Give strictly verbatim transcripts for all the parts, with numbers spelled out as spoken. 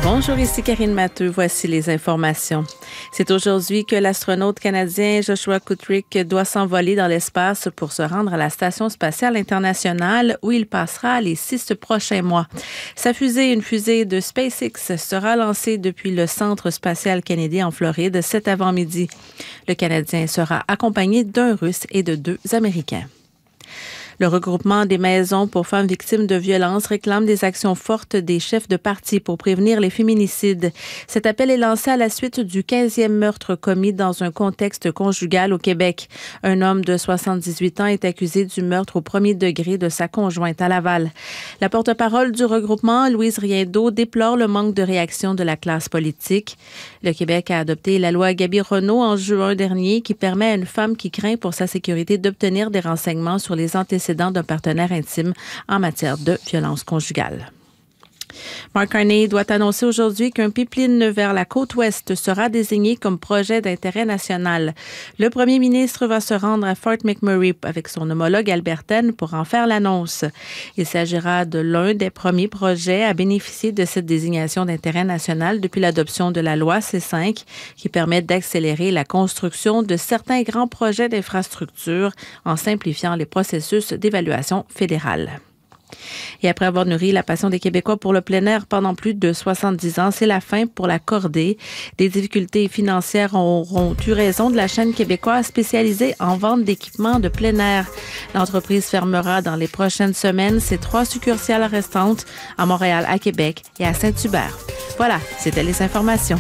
Bonjour, ici Karine Matteux. Voici les informations. C'est aujourd'hui que l'astronaute canadien Joshua Kutrick doit s'envoler dans l'espace pour se rendre à la Station spatiale internationale où il passera les six prochains mois. Sa fusée, une fusée de SpaceX, sera lancée depuis le Centre spatial Kennedy en Floride cet avant-midi. Le Canadien sera accompagné d'un Russe et de deux Américains. Le regroupement des maisons pour femmes victimes de violences réclame des actions fortes des chefs de parti pour prévenir les féminicides. Cet appel est lancé à la suite du quinzième meurtre commis dans un contexte conjugal au Québec. Un homme de soixante-dix-huit ans est accusé du meurtre au premier degré de sa conjointe à Laval. La porte-parole du regroupement, Louise Riendeau, déplore le manque de réaction de la classe politique. Le Québec a adopté la loi Gabi-Renault en juin dernier qui permet à une femme qui craint pour sa sécurité d'obtenir des renseignements sur les antécédents d'un partenaire intime en matière de violence conjugale. Mark Carney doit annoncer aujourd'hui qu'un pipeline vers la côte ouest sera désigné comme projet d'intérêt national. Le premier ministre va se rendre à Fort McMurray avec son homologue albertaine pour en faire l'annonce. Il s'agira de l'un des premiers projets à bénéficier de cette désignation d'intérêt national depuis l'adoption de la loi C cinq qui permet d'accélérer la construction de certains grands projets d'infrastructure en simplifiant les processus d'évaluation fédérale. Et après avoir nourri la passion des Québécois pour le plein air pendant plus de soixante-dix ans, c'est la fin pour la cordée. Des difficultés financières auront eu raison de la chaîne québécoise spécialisée en vente d'équipements de plein air. L'entreprise fermera dans les prochaines semaines ses trois succursales restantes à Montréal, à Québec et à Saint-Hubert. Voilà, c'était les informations.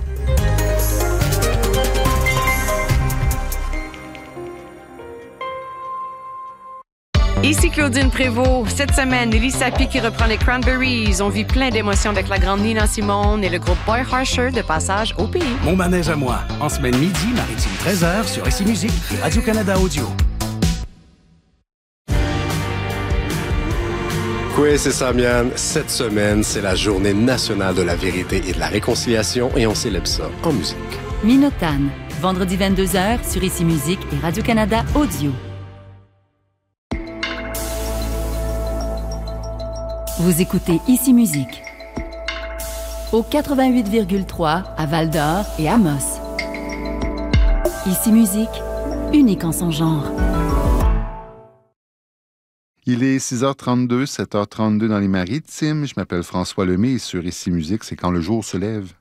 Ici Claudine Prévost. Cette semaine, Nelly Sapi qui reprend les Cranberries. On vit plein d'émotions avec la grande Nina Simone et le groupe Boy Harsher de passage au pays. Mon manège à moi, en semaine midi, maritime treize heures sur Ici Musique et Radio-Canada Audio. Oui, c'est Samian. Cette semaine, c'est la journée nationale de la vérité et de la réconciliation et on célèbre ça en musique. Minotane, vendredi vingt-deux heures sur Ici Musique et Radio-Canada Audio. Vous écoutez Ici Musique au quatre-vingt-huit virgule trois à Val-d'Or et Amos. Ici Musique, unique en son genre. Il est six heures trente-deux, sept heures trente-deux dans les Maritimes. Je m'appelle François Lemay et sur Ici Musique, c'est quand le jour se lève.